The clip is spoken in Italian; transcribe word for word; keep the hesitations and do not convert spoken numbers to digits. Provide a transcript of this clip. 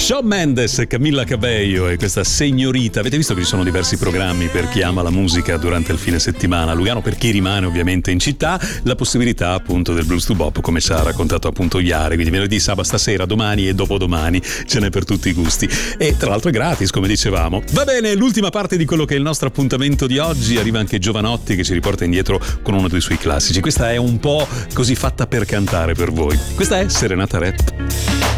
Shawn Mendes, Camilla Cabello e questa signorita. Avete visto che ci sono diversi programmi per chi ama la musica durante il fine settimana? A Lugano, per chi rimane ovviamente in città, la possibilità appunto del Blues to Bop, come ci ha raccontato appunto Iare, quindi venerdì, sabato, stasera, domani e dopodomani ce n'è per tutti i gusti, e tra l'altro è gratis, come dicevamo. Va bene, l'ultima parte di quello che è il nostro appuntamento di oggi. Arriva anche Giovanotti che ci riporta indietro con uno dei suoi classici. Questa è un po' così fatta per cantare per voi. Questa è Serenata Rap.